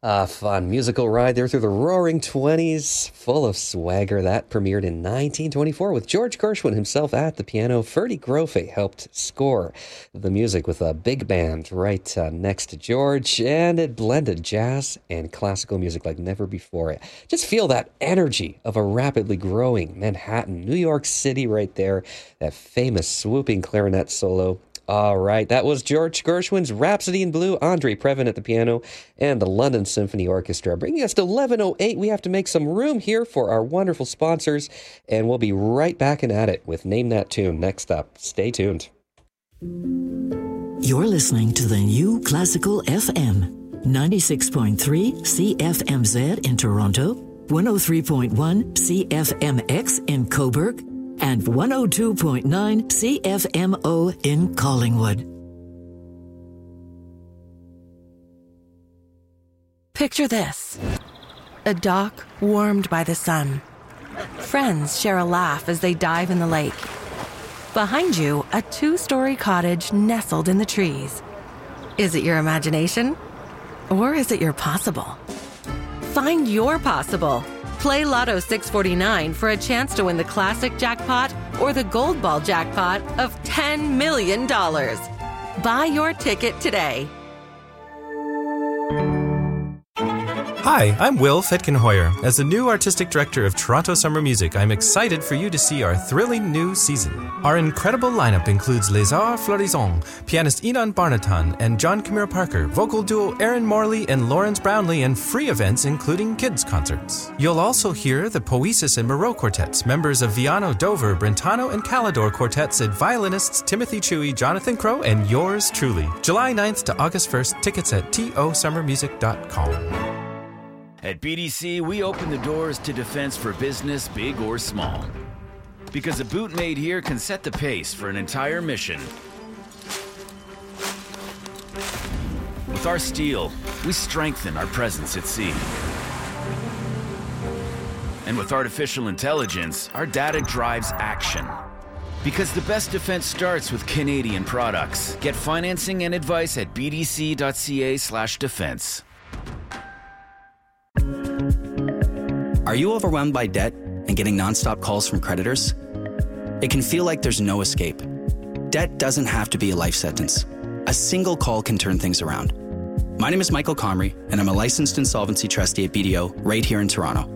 A fun musical ride there through the roaring 20s, full of swagger. That premiered in 1924 with George Gershwin himself at the piano. Ferdy Grofe helped score the music with a big band right next to George, and it blended jazz and classical music like never before. Just feel that energy of a rapidly growing Manhattan, New York City right there, that famous swooping clarinet solo. All right, that was George Gershwin's Rhapsody in Blue, Andre Previn at the piano, and the London Symphony Orchestra. Bringing us to 11:08, we have to make some room here for our wonderful sponsors, and we'll be right back and at it with Name That Tune next up. Stay tuned. You're listening to the new Classical FM, 96.3 CFMZ in Toronto, 103.1 CFMX in Cobourg, and 102.9 CFMO in Collingwood. Picture this. A dock warmed by the sun. Friends share a laugh as they dive in the lake. Behind you, a 2-story cottage nestled in the trees. Is it your imagination? Or is it your possible? Find your possible. Play Lotto 649 for a chance to win the classic jackpot or the gold ball jackpot of $10 million. Buy your ticket today. Hi, I'm Will Fetkenhoyer. As the new artistic director of Toronto Summer Music, I'm excited for you to see our thrilling new season. Our incredible lineup includes Les Arts Florissants, pianist Enon Barnatan and John Camille Parker, vocal duo Aaron Morley and Lawrence Brownlee, and free events including kids' concerts. You'll also hear the Poesis and Moreau quartets, members of Viano, Dover, Brentano, and Calidor quartets, and violinists Timothy Chewy, Jonathan Crow, and yours truly. July 9th to August 1st, tickets at tosummermusic.com. At BDC, we open the doors to defense for business, big or small. Because a boot made here can set the pace for an entire mission. With our steel, we strengthen our presence at sea. And with artificial intelligence, our data drives action. Because the best defense starts with Canadian products. Get financing and advice at bdc.ca/defense. Are you overwhelmed by debt and getting nonstop calls from creditors? It can feel like there's no escape. Debt doesn't have to be a life sentence. A single call can turn things around. My name is Michael Comrie, and I'm a licensed insolvency trustee at BDO right here in Toronto.